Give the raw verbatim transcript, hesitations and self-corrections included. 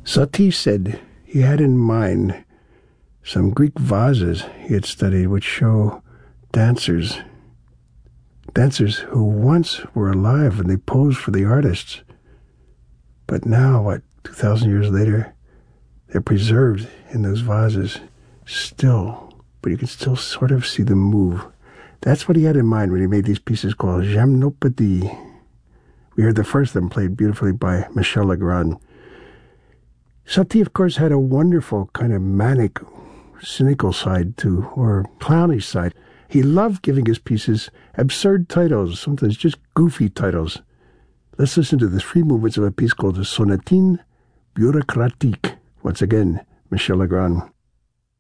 Satie said he had in mind some Greek vases he had studied which show dancers, dancers who once were alive and they posed for the artists. But now, what, two thousand years later, they're preserved in those vases still, but you can still sort of see them move. That's what he had in mind when he made these pieces called Gymnopédie. We heard the first of them played beautifully by Michel Legrand. Satie, of course, had a wonderful kind of manic, cynical side too, or clownish side. He loved giving his pieces absurd titles, sometimes just goofy titles. Let's listen to the three movements of a piece called the Sonatine Bureaucratique. Once again, Michel Legrand.